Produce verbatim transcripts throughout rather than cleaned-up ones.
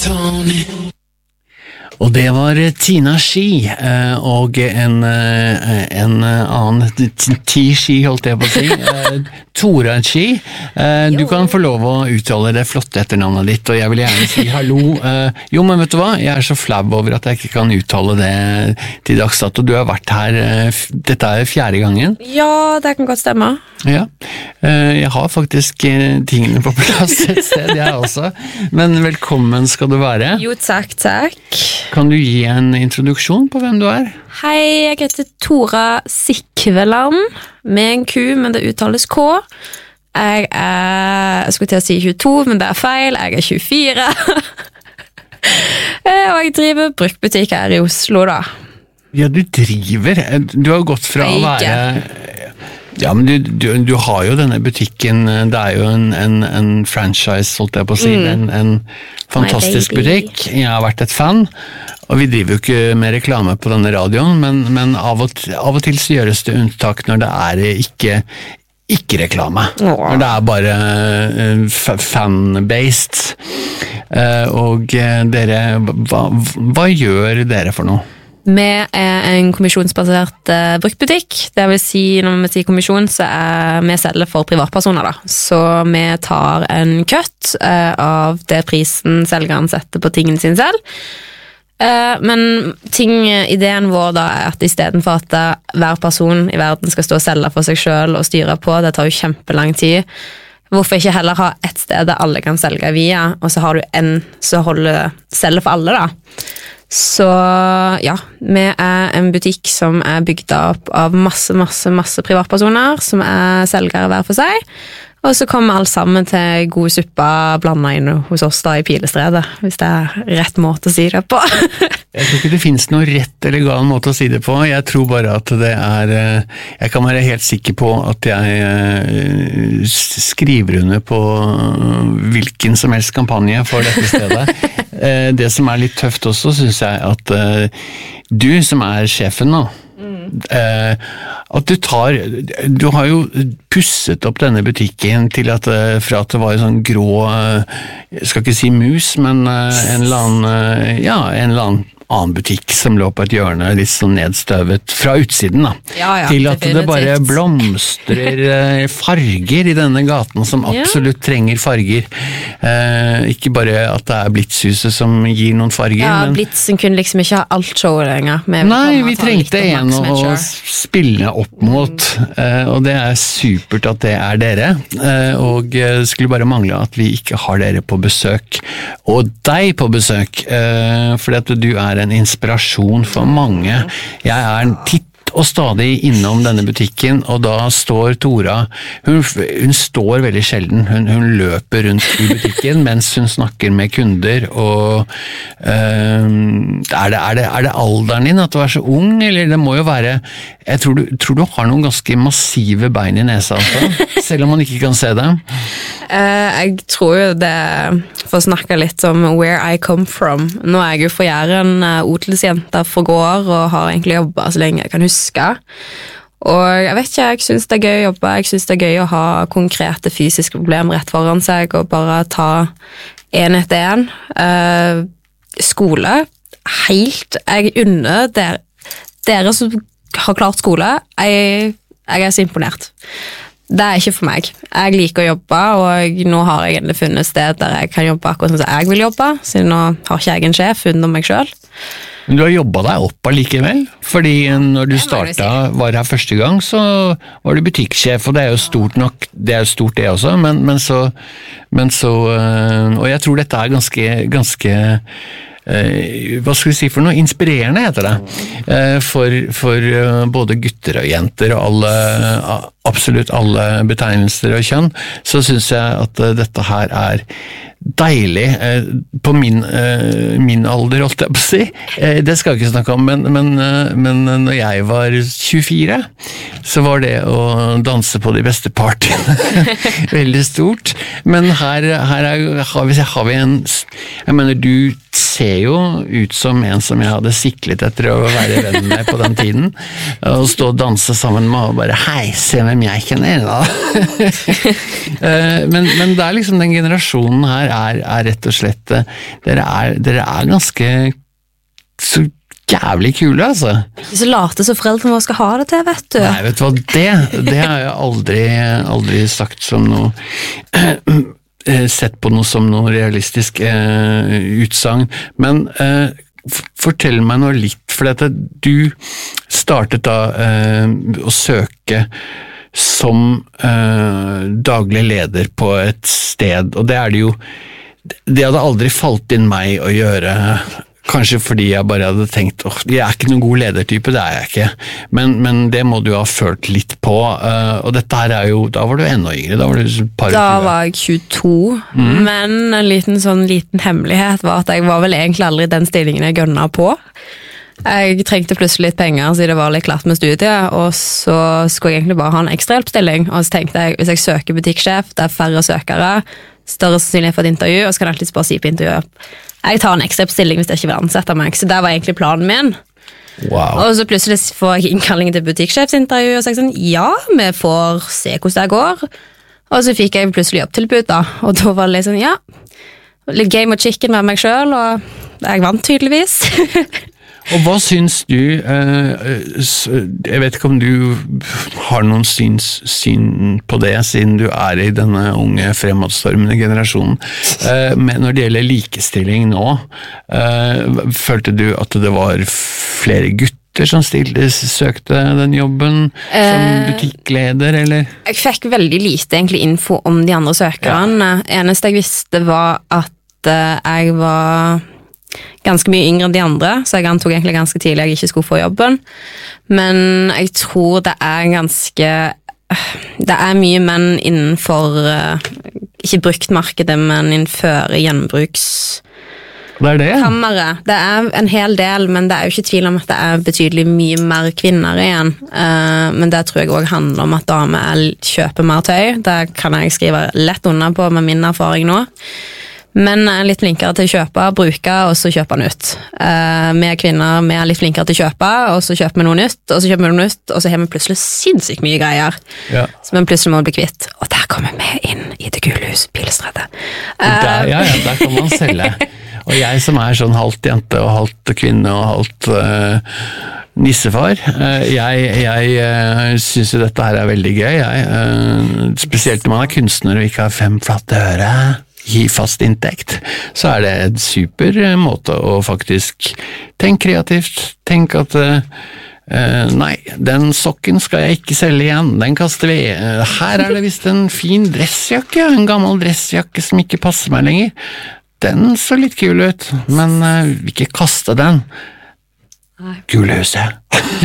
Tony. Og det var Tina Ski, og en, en annen Ti-Ski, holdt jeg på å si, Tora Ski. Du kan få lov å uttale det flotte etternavnet ditt, og jeg vil gjerne si hallo. Jo, men vet du hva? Jeg er så flau over at jeg ikke kan uttale det til dags dato. Du har vært her, dette er fjerde gangen. Ja, det kan godt stemme. Ja, jeg har faktisk tingene på plass et sted, jeg også. Men velkommen skal du være. Jo, takk, takk. Kan du gi en introduksjon på hvem du er? Hei, jeg heter Tora Sikveland, med en Q, men det uttales K. Jeg er, jeg skulle til å si tjueto, men det er feil, jeg er tjuefire. Og jeg driver bruktbutikk her i Oslo, da. Ja, du driver. Du har gått fra å være... Ja, men du, du, du har jo denne butikken, det er jo en, en, en franchise, holdt jeg på å si, mm. en, en fantastisk butikk. Jeg har vært et fan, og vi driver jo ikke med reklame på denne radioen, men, men av, og til, av og til så gjøres det unntak når det er ikke, ikke reklame. Åh. Når det er bare uh, fan-based. Uh, og uh, dere, hva, hva gjør dere for noe? Vi er en kommisjonsbasert uh, bruktbutikk. Det vil si, når vi sier kommisjon, så er vi selger for privatpersoner, da. Så vi tar en cut uh, av det prisen selgeren setter på tingene sine selv. Uh, men ting, ideen vår da er at i stedet for at uh, hver person i verden skal stå og selge for seg selv og styre på, det tar jo kjempelang tid. Hvorfor ikke heller ha et sted der alle kan selge via, og så har du en som holder selger for alle, da. Så ja, vi er en butikk som er bygd opp av masse, masse, masse privatpersoner som er selgere hver for seg, og så kommer alt sammen til gode supper blandet inn hos oss da i Pilestredet, hvis det er rett måte å si det på. Jeg tror ikke det finnes noe rett eller gal måte å si det på, jeg tror bare at det er, jeg kan være helt sikker på at jeg skriver under på hvilken som helst kampanje for dette stedet. Det som er litt tøft også, synes jeg at du som er sjefen nå, Mm. at du tar du har jo pusset opp denne butikken til at fra at det var en sånn grå, jeg skal ikke si mus, men en eller annen ja, en eller annen annen butikk som lå på et hjørne, litt sånn nedstøvet fra utsiden da, ja, ja, til at det bare blomstrer farger i denne gaten som absolutt ja. trenger farger. Eh, ikke bare at det er Blitzhuset som gir noen farger. Ja, men... Blitzen kunne liksom ikke ha alt showet lenger. Nei, vi trengte en å spille opp mot, eh, og det er supert at det er dere, eh, og det skulle bare mangle at vi ikke har dere på besøk, og deg på besøk, eh, fordi at du er en inspirasjon for mange. Jeg er en titt og stadig innom denne butikken, og da står Tora, hun, hun står veldig sjelden, hun, hun løper rundt i butikken mens hun snakker med kunder, og øh, er, det, er, det, er det alderen din at du er så ung, eller det må jo være, jeg tror du, tror du har noen ganske massive bein i nesa, altså, selv om man ikke kan se det. Uh, jeg tror jo det, for å snakke litt om where I come from, nå er jeg jo for Jæren uh, odelsjente for gård, og har egentlig jobbet så lenge jeg kan huske, og jeg vet ikke, jeg synes det er gøy å jobbe, jeg synes det er gøy å ha konkrete fysiske problemer rett foran seg, og bare ta en etter en. Uh, skole, helt, jeg unner dere, dere som har klart skole, jeg, jeg er så imponert. Det er ikke for meg. Jeg liker å jobbe, og nå har jeg endelig funnet et sted der jeg kan jobbe akkurat som jeg vil jobbe, siden nå har ikke jeg en sjef under meg selv. Men du har jobbet deg opp allikevel, fordi når du startet, var her første gang, så var du butikksjef, og det er jo stort nok, det er jo stort det også, men, men så, men så, og jeg tror dette er ganske, ganske Uh, hva skal vi si for noe? Inspirerende heter det. Uh, for for uh, både gutter og jenter og alle, uh, absolutt alle betegnelser og kjønn, så synes jeg at uh, dette her er deilig. Uh, på min, uh, min alder, holdt jeg på å si. Uh, det skal jeg ikke snakke om, men, men, uh, men når jeg var tjuefire, så var det å danse på de beste partiene veldig stort. Men her, her er, har, vi, har vi en, jeg mener du ser jo ut som en som jeg hadde siklet etter å være venn med på den tiden, og stå og danse sammen med og bare, hei, se hvem jeg kjenner da. men, men det er liksom den generasjonen her er, er rett og slett, dere er, dere er ganske så jævlig kule, altså. Så late så foreldrene våre skal ha det til, vet du. Nei, vet du hva, det, det har jeg aldri, aldri sagt som noe, sett på noe som noe realistisk eh, utsagn, men eh, fortell meg noe litt, for dette, du startet da eh, å søke som eh, daglig leder på et sted, og det er det jo, det hadde aldri falt inn meg å gjøre. Kanskje fordi jeg bare hadde tenkt, åh, jeg er ikke noen god ledertype, det er jeg ikke, men, men det må du ha følt litt på, uh, og dette her er jo, da var du enda yngre, da var du par Da var jeg tjueto, mm. men en liten sånn liten hemmelighet var at jeg var vel egentlig aldri den stillingen jeg gønnet på. Jeg trengte plutselig litt penger, så det var litt klart med studiet, og så skulle jeg egentlig bare ha en ekstra hjelpstilling, og så tenkte jeg, hvis jeg søker butikksjef, det er færre søkere, større sannsynlighet for et intervju, og så kan jeg alltid bare si på intervjuet, jeg tar en ekstra stilling hvis jeg ikke vil ansette meg, så det var egentlig planen min. Wow. Og så plutselig får jeg innkalling til butikksjefsintervju, og så jeg sånn, ja, vi får se hvordan det går. Og så fikk jeg plutselig opptilbud da, og da var det litt sånn, ja, litt game of chicken med meg selv, og jeg vant tydeligvis. Og hva syns du, jeg vet ikke om du har noen syns, syn på det, siden du er i denne unge fremadstormende generasjonen, men når det gjelder likestilling nå, følte du at det var flere gutter som stilte, søkte den jobben som butikkleder, eller? Jeg fikk veldig lite egentlig info om de andre søkerne. Ja. Eneste jeg visste var at jeg var ganske mye yngre enn de andre, så jeg antok egentlig ganske tidlig jeg ikke skulle få jobben. Men jeg tror det er ganske det er mye menn innenfor ikke bruktmarkedet, men innenfor gjenbruks det er det? Kammeret. Det er en hel del, men det er jo ikke tvil om at det er betydelig mye mer kvinner igjen. Men det tror jeg også handler om at damer kjøper mer tøy. Det kan jeg skrive lett unna på med min erfaring nå. Men er litt flinkere til å kjøpe, bruke, og så kjøpe den ut. Uh, vi er kvinner, vi er litt flinkere til å kjøpe, og så kjøper vi noe nytt, og så kjøper vi noe nytt, og så har vi plutselig sinnssykt mye greier. Ja. Så vi plutselig må bli kvitt. Og der kommer vi inn i det gule huset, Pilestredet. Uh, der, ja, ja, der kan man selge. Og jeg som er sånn halvt jente, og halvt kvinne, og halvt uh, nissefar, uh, jeg, jeg uh, synes jo dette her er veldig gøy, jeg. Uh, spesielt når man er kunstner og ikke har fem flatte øre. Gi fast inntekt, så er det en super måte å faktisk tenke kreativt, tenke at uh, nei, den sokken skal jeg ikke selge igjen, den kaster vi. Uh, her er det vist en fin dressjakke, en gammel dressjakke som ikke passer meg lenger. Den så litt kul ut, men uh, vi ikke kaste den. Gulehuset.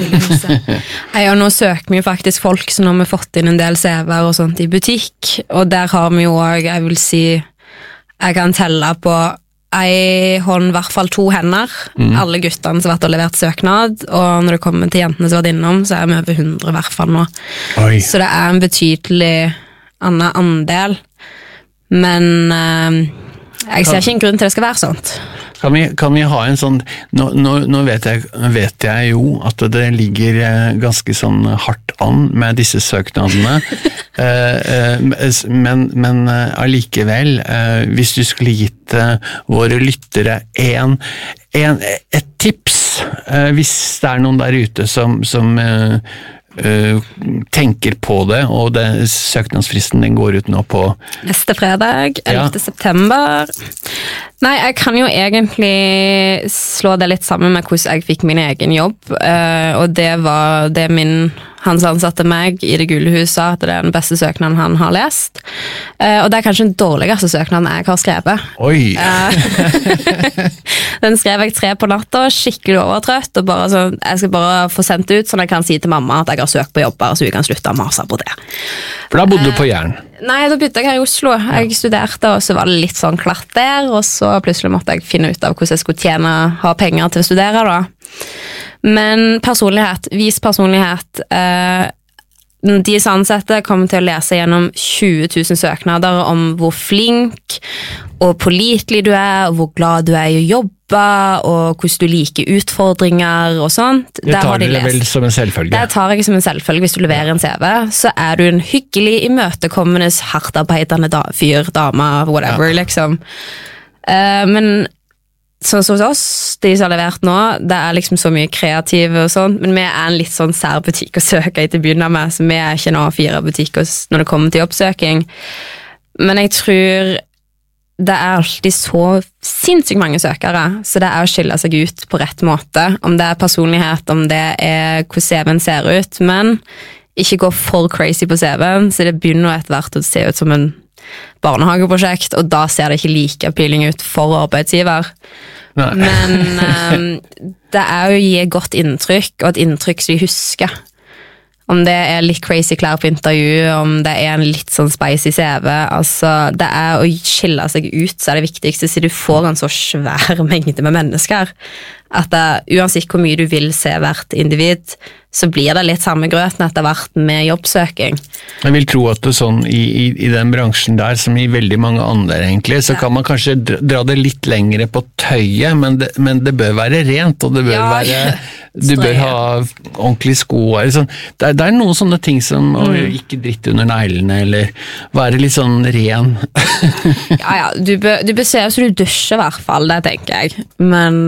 Jeg har nå søkt mye faktisk folk, så nå har vi fått inn en del C V-er og sånt i butikk, og der har vi jo også, jeg vil si, jeg kan telle på en hånd, i hvert fall to hender, mm. alle guttene som har vært og levert søknad, og når det kommer til jentene som har vært innom, så er vi over hundre i hvert fall nå. Oi. Så det er en betydelig annen andel, men eh, jeg ser ikke en grunn til det skal være sånt. Kan vi, kan vi ha en sånn, nå, nå, nå vet, jeg, vet jeg jo at det ligger ganske sånn hardt an med disse søknadene, men, men allikevel, hvis du skulle gitt våre lyttere en, en, et tips, hvis det er noen der ute som, som Uh, tenker på det, og det, søknadsfristen den går ut nå på neste fredag, ellevte september. Nei, jeg kan jo egentlig slå det litt sammen med hvordan jeg fikk min egen jobb, uh, og det var det min han som ansatte meg i det gule huset, at det er den beste søknaden han har lest. Uh, og det er kanskje den dårligste søknaden jeg har skrevet. Oi! Uh, den skrev jeg tre på natta, skikkelig overtrøtt, og bare så, jeg skal bare få sendt ut, sånn jeg kan si til mamma at jeg har søkt på jobber, så vi kan slutte å mase på det. For da bodde du på Jæren? Uh, nei, da bodde jeg her i Oslo. Jeg studerte, og så var det litt sånn klart der, og så plutselig måtte jeg finne ut av hvordan jeg skulle tjene, ha penger til å studere da. Men personlighet, vis personlighet, eh, de som ansatte kommer til å lese gjennom tjue tusen søknader om hvor flink og pålitelig du er, og hvor glad du er i å jobbe, jobber, og hvordan du liker utfordringer og sånt. Det tar dere vel som en selvfølge? Det tar jeg som en selvfølge. Hvis du leverer en C V, så er du en hyggelig, imøtekommende, hardtarbeidende da, fyr, dame, whatever, ja. Liksom. Uh, men sånn som hos oss, de som har levert nå, det er liksom så mye kreative og sånt, men vi er en litt sånn sær butikk å søke i til å begynne med, så vi er ikke nå fire butikker når det kommer til oppsøking. Men jeg tror det er alltid så sinnssykt mange søkere, så det er å skille seg ut på rett måte, om det er personlighet, om det er hvordan C V-en ser ut, men ikke gå for crazy på C V-en, så det begynner etter hvert å se ut som en barnehageprosjekt, og da ser det ikke like appealing ut for arbeidsgiver. Nei. Men um, det er jo å gi et godt inntrykk, og et inntrykk som de husker. Om det er litt crazy klær på intervju, om det er en litt sånn spicy C V, altså det er å skille seg ut, så er det viktigste, så du får en så svær mengde med mennesker, at det, uansett hvor mye du vil se hvert individ, så blir det litt samme grøten etter hvert med jobbsøking. Jeg vil tro at det sånn i, i, i den bransjen der, som i veldig mange andre egentlig, så ja. Kan man kanskje dra det litt lengre på tøyet, men det, men det bør være rent, og det bør ja. Være, du bør ha ordentlige sko, sånn. det, det er noen sånne ting som mm. å ikke dritte under neglene, eller være litt sånn ren. ja, ja, du bør, du bør se ut som du dusjer i hvert fall, det tenker jeg, men...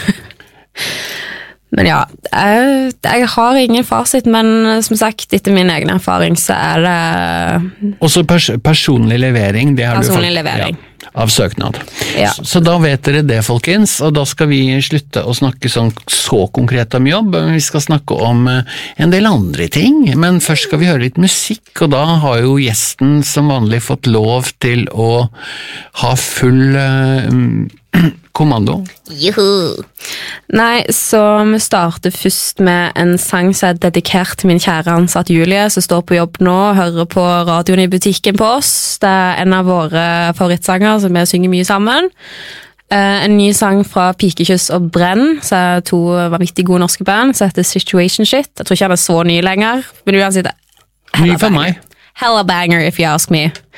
Men ja, jeg, jeg har ingen fasit, men som sagt, etter min egen erfaring, så er det... Også pers personlig levering, det har personlig du levering. Ja, av søknad. Ja. Så, så da vet dere det, folkens, og da skal vi slutte å snakke sånn så konkret om jobb, vi skal snakke om en del andre ting, men først skal vi høre litt musikk, og da har jo gjesten som vanlig fått lov til å ha full... Um, kommando. Juhu! Nei, så vi starter først med en sang som er dedikert til min kjære ansatt Julie, som står på jobb nå og hører på radioen i butikken på oss. Det er en av våre favorittsanger som vi synger mye sammen. Uh, en ny sang fra Pikekyss og Brenn, så er to vanvittig gode norske band, som heter Situation Shit. Jeg tror ikke han er så ny lenger, men uansett... Ny for meg. Hella banger, if you ask me.